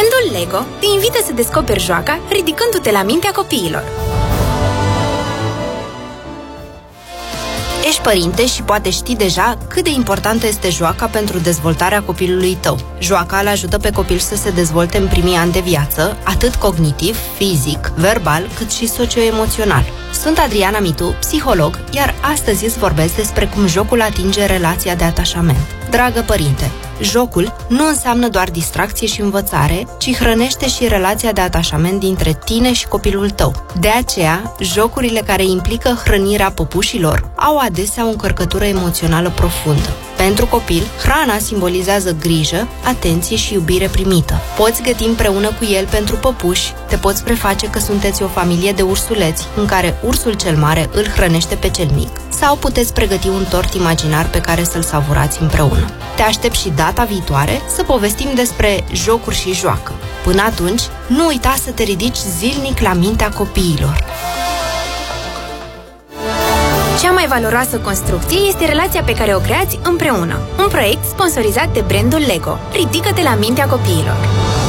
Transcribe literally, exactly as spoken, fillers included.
Brandul Lego te invită să descoperi joaca ridicându-te la mintea copiilor. Ești părinte și poate știi deja cât de importantă este joaca pentru dezvoltarea copilului tău. Joaca îl ajută pe copil să se dezvolte în primii ani de viață, atât cognitiv, fizic, verbal, cât și socioemoțional. Sunt Adriana Mitu, psiholog, iar astăzi îți vorbesc despre cum jocul atinge relația de atașament. Dragă părinte, jocul nu înseamnă doar distracție și învățare, ci hrănește și relația de atașament dintre tine și copilul tău. De aceea, jocurile care implică hrănirea păpușilor au adesea o încărcătură emoțională profundă. Pentru copil, hrana simbolizează grijă, atenție și iubire primită. Poți găti împreună cu el pentru păpuși, te poți preface că sunteți o familie de ursuleți, în care ursul cel mare îl hrănește pe cel mic, sau puteți pregăti un tort imaginar pe care să-l savurați împreună. Te aștept și data viitoare să povestim despre jocuri și joacă. Până atunci, nu uita să te ridici zilnic la mintea copiilor. Cea mai valoroasă construcție este relația pe care o creați împreună. Un proiect sponsorizat de brandul Lego. Ridică-te la mintea copiilor!